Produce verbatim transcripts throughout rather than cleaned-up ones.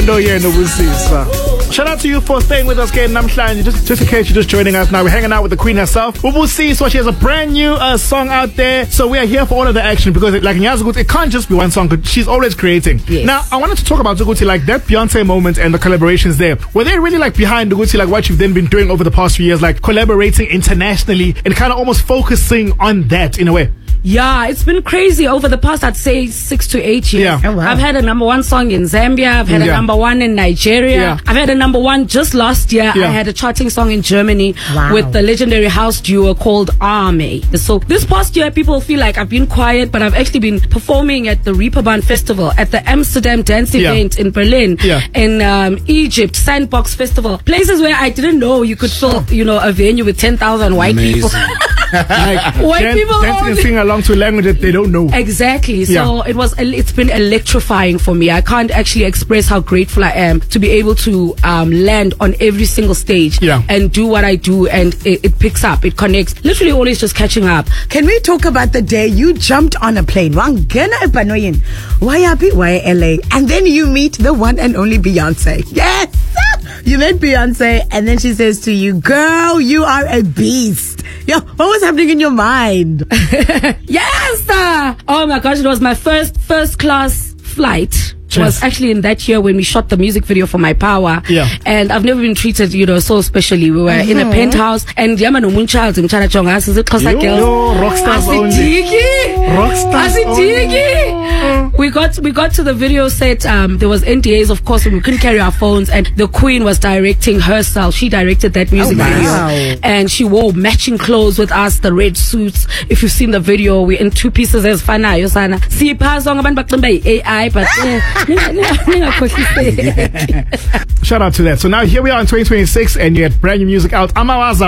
No, yeah, no, we'll see. So. Shout out to you for staying with us, getting namhlanje. Just, just in case you're just joining us now, we're hanging out with the Queen herself. We'll see. So she has a brand new uh, song out there. So we are here for all of the action because, it, like Nyazi, it can't just be one song. But she's always creating. Yes. Now, I wanted to talk about Zuguti, like that Beyonce moment and the collaborations there. Were they really like behind Zuguti, like what you've then been doing over the past few years, like collaborating internationally and kind of almost focusing on that in a way? Yeah, it's been crazy over the past, I'd say, six to eight years. Yeah. Oh, wow. I've had a number one song in Zambia. I've had yeah. a number one in Nigeria. Yeah. I've had a number one just last year. Yeah. I had a charting song in Germany wow. with the legendary house duo called Army. So this past year, people feel like I've been quiet, but I've actually been performing at the Reeperbahn Festival, at the Amsterdam Dance yeah. Event in Berlin, yeah. in um, Egypt, Sandbox Festival. Places where I didn't know you could fill, you know, a venue with ten thousand white Amazing. people. Like, white dance, people dancing and sing along to a language that they don't know. Exactly. So yeah. it was. It's been electrifying for me. I can't actually express how grateful I am to be able to um, land on every single stage yeah. and do what I do, and it, it picks up, it connects. Literally, always just catching up. Can we talk about the day you jumped on a plane? Wangena epanoyin, Wayapi, why L A, and then you meet the one and only Beyonce. Yes, you met Beyonce, and then she says to you, "Girl, you are a beast." Yo, what was happening in your mind? Yes! Uh, oh my gosh, it was my first first class flight. It Yes. was actually in that year when we shot the music video for My Power. Yeah. And I've never been treated, you know, so specially. We were mm-hmm. in a penthouse, and Yamano Munchild in Chana Chonga, is it Kosa girl? Yo, rockstars only. Rockstars only. We got we got to the video set. Um, there was N D As, of course, and we couldn't carry our phones. And the Queen was directing herself. She directed that music oh, video, wow. and she wore matching clothes with us, the red suits. If you've seen the video, we're in two pieces as fana yosana. See, pass on about A I, but. Shout out to that. So now here we are in twenty twenty-six, and you had brand new music out. Amawaza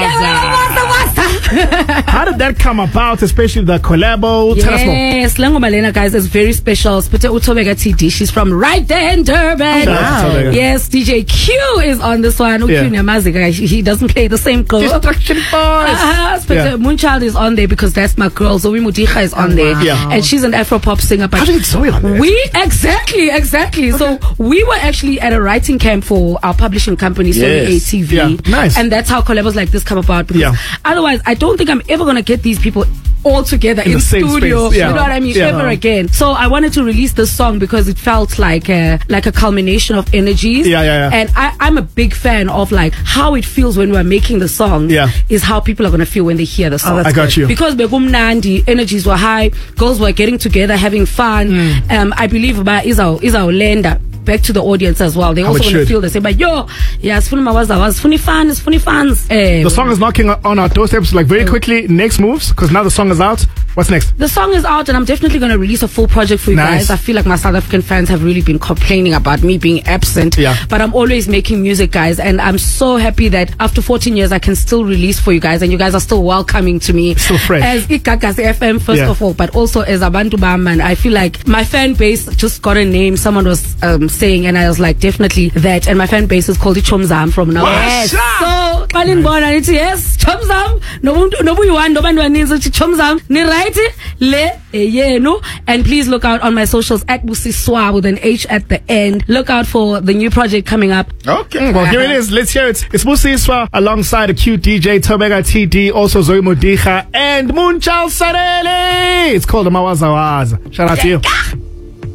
How did that come about, especially the collabo? Yes, Tell us more. Yes, Lango Malena, guys, is very special. Spite Utobega T D. She's from right there in Durban. Wow. Yes, D J Q is on this one. Yeah. He, he doesn't play the same club. Destruction Boys. Uh-huh. But yeah. Moonchild is on there because that's my girl. Zoe Mudicha is on there. Yeah. And she's an Afro-pop singer. But how did Zoe on there? We, exactly, exactly. Okay. So we were actually at a writing camp for our publishing company, Sony Yes. A T V. Yeah. Nice. And that's how collabs like this come about. Because Yeah. otherwise, I don't think I'm ever going to get these people all together in, In the same studio. space. Yeah. You know what I mean? Yeah. Ever again. So I wanted to release this song because it felt like a, like a culmination of energies. Yeah, yeah, yeah. And I, I'm a big fan of like how it feels when we're making the song. Yeah. Is how people are going to feel when they hear the song. Oh, I got good. you. Because Begumnandi, energies were high, girls were getting together, having fun. Mm. Um, I believe about is our is our lender. Back to the audience as well. They How also it want to should. feel the same. But yo, yeah, it's funny. Was was funny fans, funny fans. Eh, The song is knocking on our doorsteps. Like very quickly, next moves, because now the song is out. What's next? The song is out, and I'm definitely going to release a full project for you Nice. guys. I feel like my South African fans have really been complaining about me being absent. Yeah. But I'm always making music, guys, and I'm so happy that after fourteen years, I can still release for you guys, and you guys are still welcoming to me. So fresh. As Ikakas F M, first Yeah. of all, but also as Abantu Bam, and I feel like my fan base just got a name. Someone was um, saying, and I was like, definitely that. And my fan base is called Chomzam from now. Yes. So, Palin Bona, it's yes, Chomzam. No, no, you want, no one needs Chomzam. Ni right? Le, yeah, no. And please look out on my socials at Busiswa with an H at the end. Look out for the new project coming up. Okay, well, here it is. Let's hear it. It's Busiswa alongside a cute D J, Tobega T D, also Zoe Mudicha, and Moonchild Sarele. It's called Amawazawaza. Shout out to you.